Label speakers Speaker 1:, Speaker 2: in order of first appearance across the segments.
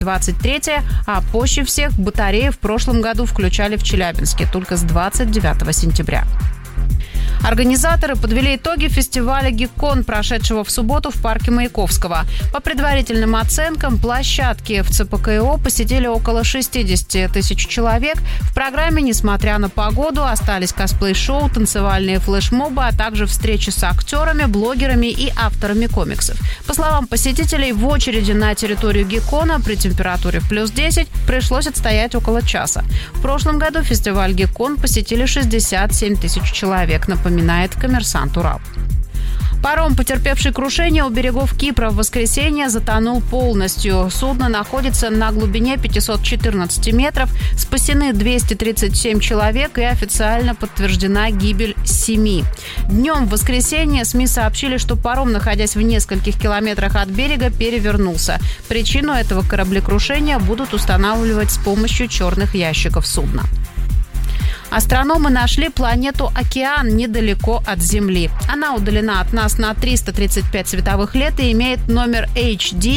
Speaker 1: 23-е, а позже всех батареи в прошлом году включали в Челябинске только с 29 сентября. Организаторы подвели итоги фестиваля «Гиккон», прошедшего в субботу в парке Маяковского. По предварительным оценкам, площадки в ЦПКИО посетили около 60 тысяч человек. В программе, несмотря на погоду, остались косплей-шоу, танцевальные флешмобы, а также встречи с актерами, блогерами и авторами комиксов. По словам посетителей, в очереди на территорию «Гиккона» при температуре в плюс 10 пришлось отстоять около часа. В прошлом году фестиваль «Гиккон» посетили 67 тысяч человек, напоминает «Коммерсант Урал». Паром, потерпевший крушение у берегов Кипра в воскресенье, затонул полностью. Судно находится на глубине 514 метров. Спасены 237 человек и официально подтверждена гибель 7. Днем в воскресенье СМИ сообщили, что паром, находясь в нескольких километрах от берега, перевернулся. Причину этого кораблекрушения будут устанавливать с помощью черных ящиков судна. Астрономы нашли планету Океан недалеко от Земли. Она удалена от нас на 335 световых лет и имеет номер HD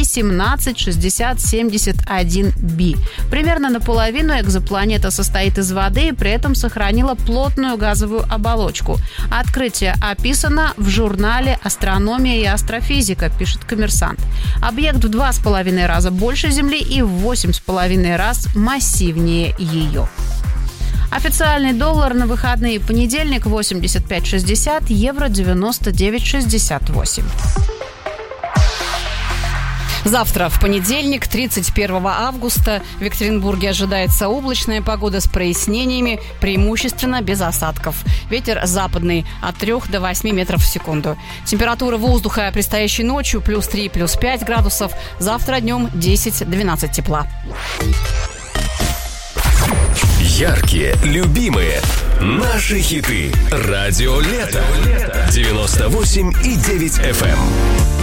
Speaker 1: 176071b. Примерно наполовину экзопланета состоит из воды и при этом сохранила плотную газовую оболочку. Открытие описано в журнале «Астрономия и астрофизика», пишет «Коммерсант». Объект в 2,5 раза больше Земли и в 8,5 раз массивнее ее. Официальный доллар на выходные: понедельник 85,60, евро 99,68.
Speaker 2: Завтра, в понедельник, 31 августа, в Екатеринбурге ожидается облачная погода с прояснениями, преимущественно без осадков. Ветер западный от 3 до 8 метров в секунду. Температура воздуха предстоящей ночью плюс 3, плюс 5 градусов. Завтра днем 10-12 тепла.
Speaker 3: Яркие, любимые, наши хиты. Радио Лето. 98,9 FM.